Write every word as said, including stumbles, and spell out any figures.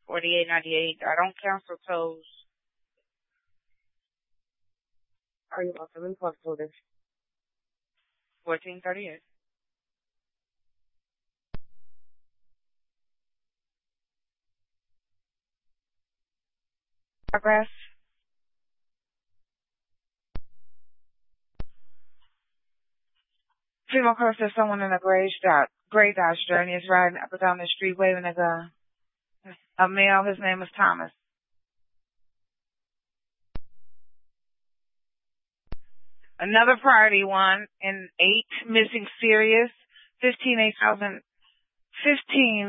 forty-eight ninety-eight. I don't cancel tolls. Are you also in plus total? fourteen thirty-eight. Progress. Female curse says someone in a gray dot, gray Dodge Journey is riding up and down the street waving a gun. A male, his name is Thomas. Another priority one in eight, missing serious, fifteen eight thousand, fifteen